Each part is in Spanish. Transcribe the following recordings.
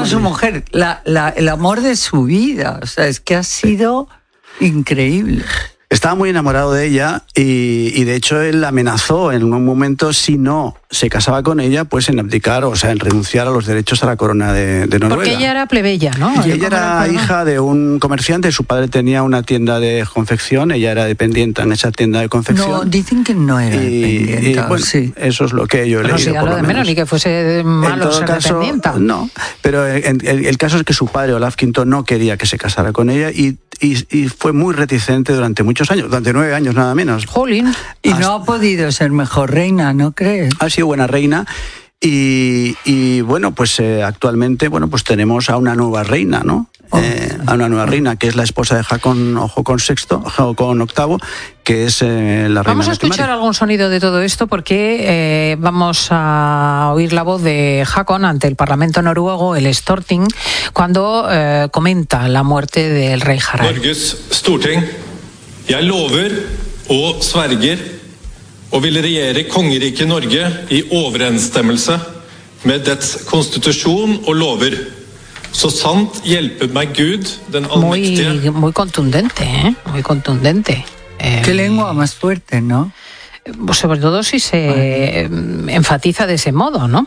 como su mujer, el amor de su vida. O sea, es que ha sido increíble. Estaba muy enamorado de ella y de hecho él amenazó en un momento, si no se casaba con ella, pues en abdicar, o sea, en renunciar a los derechos a la corona de Noruega. Porque ella era plebeya, ¿no? Y ella era hija de un comerciante, su padre tenía una tienda de confección, ella era dependiente en esa tienda de confección. No, dicen que no era dependiente. Y bueno, sí. Eso es lo que yo he leído. No sé, lo de menos, ni que fuese malo ser dependienta. No, pero el caso es que su padre, Olaf V, no quería que se casara con ella y fue muy reticente durante muchos años, durante 9 años nada menos. Jolín. Y no ha podido ser mejor reina, ¿no crees? Ha sido buena reina y bueno, pues actualmente, bueno, pues tenemos a una nueva reina, ¿no? A una nueva reina, que es la esposa de Haakon VIII, que es la reina. Vamos a escuchar algún sonido de todo esto porque vamos a oír la voz de Haakon ante el Parlamento noruego, el Storting, cuando comenta la muerte del rey Harald. Norges Storting, jeg lover og sverger å ville regjere kongeriket Norge i overensstemmelse med dets konstitusjon og lover. Så sant hjelpe meg Gud, den allmektige. Muy contundente, ¿eh? Muy contundente. Qué lengua más fuerte, ¿no? Pues sobre todo si se enfatiza de ese modo, ¿no?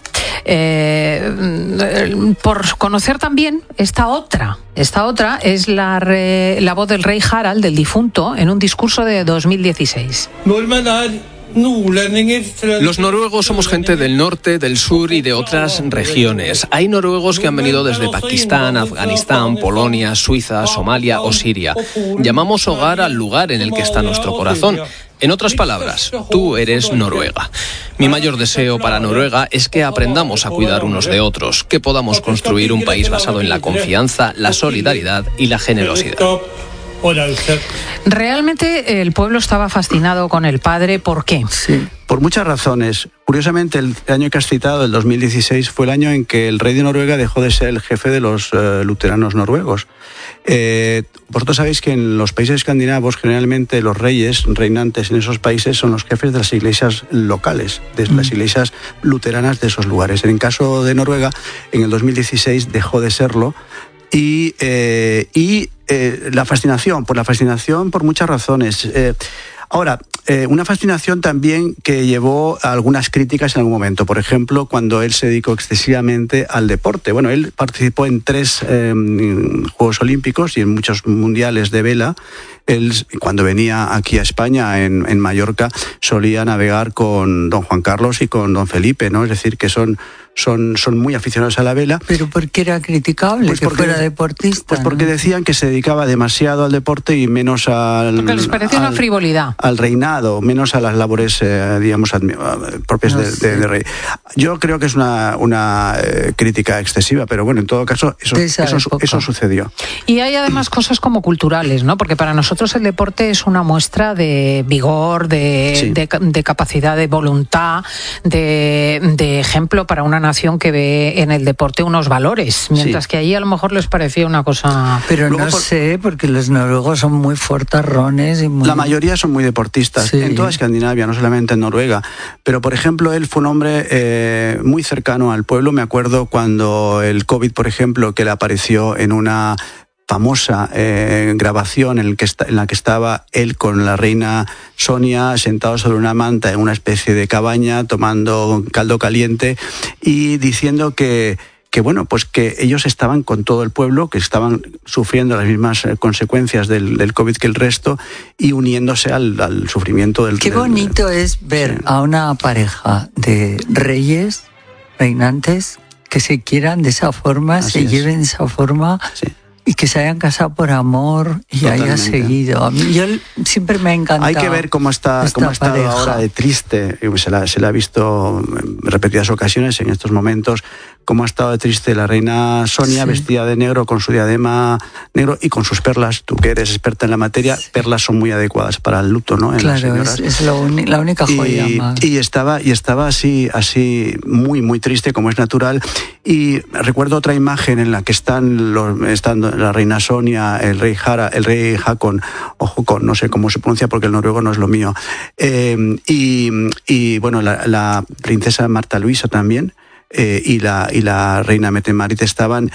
Por conocer también esta otra es la voz del rey Harald, del difunto, en un discurso de 2016. Los noruegos somos gente del norte, del sur y de otras regiones. Hay noruegos que han venido desde Pakistán, Afganistán, Polonia, Suiza, Somalia o Siria. Llamamos hogar al lugar en el que está nuestro corazón. En otras palabras, tú eres Noruega. Mi mayor deseo para Noruega es que aprendamos a cuidar unos de otros, que podamos construir un país basado en la confianza, la solidaridad y la generosidad. Realmente el pueblo estaba fascinado con el padre. ¿Por qué? Sí, por muchas razones. Curiosamente, el año que has citado, el 2016, fue el año en que el rey de Noruega dejó de ser el jefe de los luteranos noruegos. Vosotros sabéis que en los países escandinavos generalmente los reyes reinantes en esos países son los jefes de las iglesias locales, de las iglesias luteranas de esos lugares. En el caso de Noruega, en el 2016 dejó de serlo. La fascinación por muchas razones. Ahora, una fascinación también que llevó a algunas críticas en algún momento. Por ejemplo, cuando él se dedicó excesivamente al deporte. Bueno, él participó en 3 Juegos Olímpicos y en muchos mundiales de vela. Él, cuando venía aquí a España, en Mallorca, solía navegar con don Juan Carlos y con don Felipe, ¿no? Es decir, que son muy aficionados a la vela. ¿Pero por qué era criticable que fuera deportista? Pues porque decían que se dedicaba demasiado al deporte y menos al... Porque les parecía una frivolidad. Al reinado, menos a las labores, digamos, propias de rey. Yo creo que es una crítica excesiva, pero bueno, en todo caso, eso sucedió. Y hay además cosas como culturales, ¿no? Porque para nosotros el deporte es una muestra de vigor, de capacidad, de voluntad, de ejemplo para una nación que ve en el deporte unos valores, mientras que allí a lo mejor les parecía una cosa... Pero luego, no sé, porque los noruegos son muy fortarrones y muy... La mayoría son muy deportistas, en toda Escandinavia, no solamente en Noruega. Pero, por ejemplo, él fue un hombre muy cercano al pueblo. Me acuerdo cuando el COVID, por ejemplo, que le apareció en una famosa grabación en la que estaba él con la reina Sonia sentados sobre una manta en una especie de cabaña tomando caldo caliente y diciendo que bueno, pues que ellos estaban con todo el pueblo, que estaban sufriendo las mismas consecuencias del COVID que el resto y uniéndose al sufrimiento del... Qué bonito es ver a una pareja de reyes, reinantes, que se quieran de esa forma, lleven de esa forma... Sí. Y que se hayan casado por amor y haya seguido. A mí siempre me ha encantado. Hay que ver cómo ha estado ahora de triste. Se la ha visto en repetidas ocasiones en estos momentos. Cómo ha estado de triste la reina Sonia, vestida de negro, con su diadema negro y con sus perlas. Tú que eres experta en la materia, perlas son muy adecuadas para el luto, ¿no? Claro, es la única joya. Y estaba así muy, muy triste, como es natural. Y recuerdo otra imagen en la que están la reina Sonia, el rey Haakon, o Håkon, no sé cómo se pronuncia porque el noruego no es lo mío. Y bueno, la princesa Marta Luisa también. Y la reina Mette-Marit estaban